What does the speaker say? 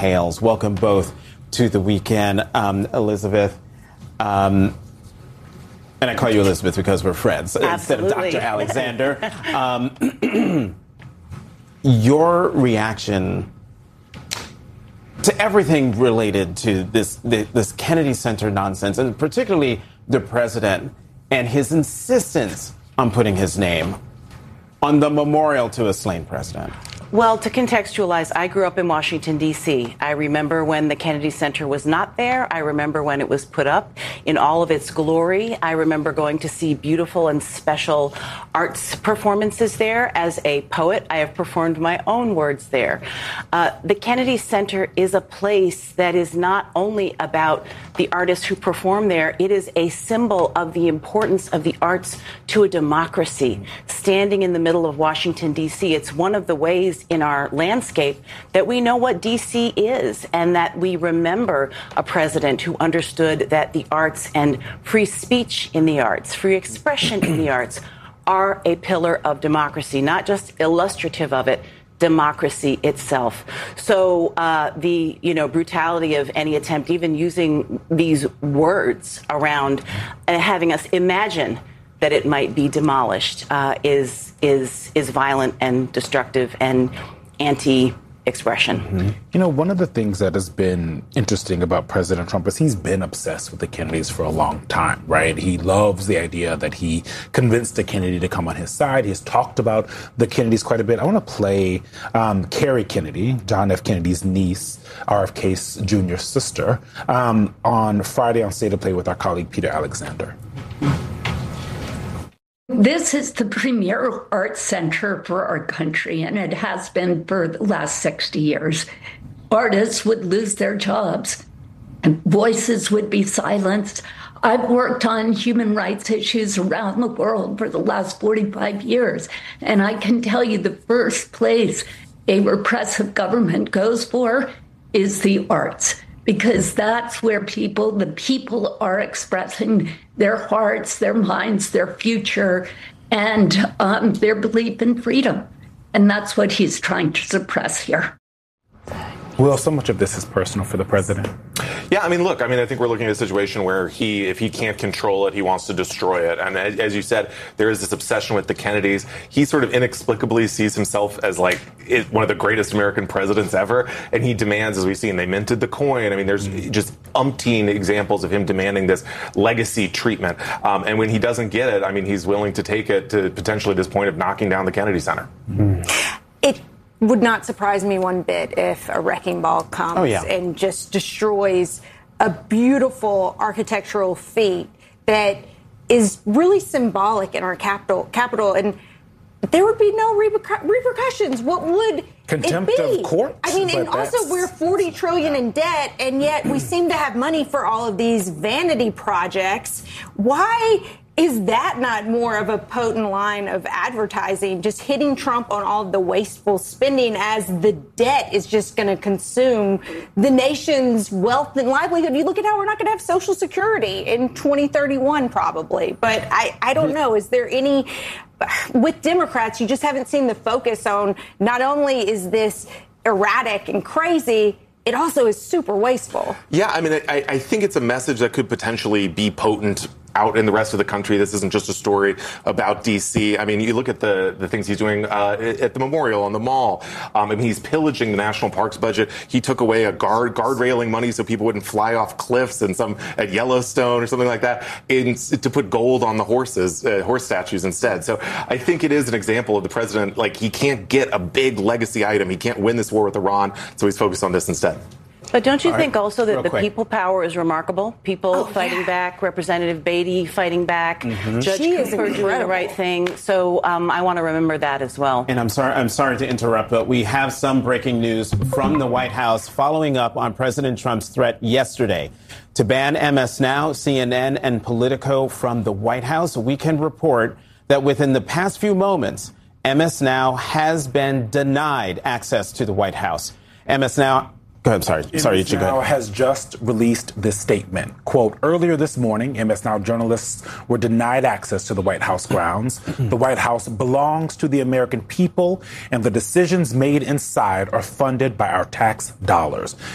Hales. Welcome both to the weekend. Elizabeth, and I call you Elizabeth because we're friends instead of Dr. Alexander. Your reaction to everything related to this Kennedy Center nonsense, and particularly the president and his insistence on putting his name on the memorial to a slain president. Well, to contextualize, I grew up in Washington, D.C. I remember when the Kennedy Center was not there. I remember when it was put up in all of its glory. I remember going to see beautiful and special arts performances there. As a poet, I have performed my own words there. The Kennedy Center is a place that is not only about the artists who perform there. It is a symbol of the importance of the arts to a democracy. Standing in the middle of Washington, D.C., it's one of the ways in our landscape that we know what D.C. is, and that we remember a president who understood that the arts and free speech in the arts, free expression in the arts, are a pillar of democracy, not just illustrative of it, democracy itself. So the brutality of any attempt, even using these words around having us imagine that it might be demolished, is violent and destructive and anti-expression. Mm-hmm. You know, one of the things that has been interesting about President Trump is he's been obsessed with the Kennedys for a long time, right? He loves the idea that he convinced a Kennedy to come on his side. He's talked about the Kennedys quite a bit. I want to play Carrie Kennedy, John F. Kennedy's niece, RFK's junior sister, on Friday on State of Play with our colleague Peter Alexander. This is the premier arts center for our country, and it has been for the last 60 years. Artists would lose their jobs, and voices would be silenced. I've worked on human rights issues around the world for the last 45 years, and I can tell you the first place a repressive government goes for is the arts, because that's where the people are expressing their hearts, their minds, their future, and their belief in freedom. And that's what he's trying to suppress here. Will, so much of this is personal for the president. Yeah, I think we're looking at a situation where if he can't control it, he wants to destroy it. And as you said, there is this obsession with the Kennedys. He sort of inexplicably sees himself as one of the greatest American presidents ever. And he demands, as we've seen, they minted the coin. I mean, there's just umpteen examples of him demanding this legacy treatment. And when he doesn't get it, I mean, he's willing to take it to potentially this point of knocking down the Kennedy Center. It would not surprise me one bit if a wrecking ball comes and just destroys a beautiful architectural feat that is really symbolic in our capital, and there would be no repercussions. What would contempt it be? Of court? I mean, and also we're $40 trillion in debt, and yet we seem to have money for all of these vanity projects. Why is that not more of a potent line of advertising, just hitting Trump on all the wasteful spending as the debt is just going to consume the nation's wealth and livelihood? You look at how we're not going to have Social Security in 2031 probably. But I don't know. Is there any... With Democrats, you just haven't seen the focus on not only is this erratic and crazy, it also is super wasteful. Yeah, I mean, I think it's a message that could potentially be potent out in the rest of the country. This isn't just a story about D.C. I mean, you look at the things he's doing at the memorial, on the mall. I mean, he's pillaging the national parks budget. He took away a guard railing money so people wouldn't fly off cliffs and at Yellowstone or something like that, to put gold on the horse statues instead. So I think it is an example of the president, he can't get a big legacy item. He can't win this war with Iran, so he's focused on this instead. But don't you think also that the people power is remarkable? People fighting back, Representative Beatty fighting back, Judge Cooper doing the right thing. So I want to remember that as well. And I'm sorry to interrupt, but we have some breaking news from the White House following up on President Trump's threat yesterday to ban MS Now, CNN, and Politico from the White House. We can report that within the past few moments, MS Now has been denied access to the White House. MS Now... Go ahead. Sorry. MS Now has just released this statement. Quote, earlier this morning, MS Now journalists were denied access to the White House grounds. The White House belongs to the American people, and the decisions made inside are funded by our tax dollars.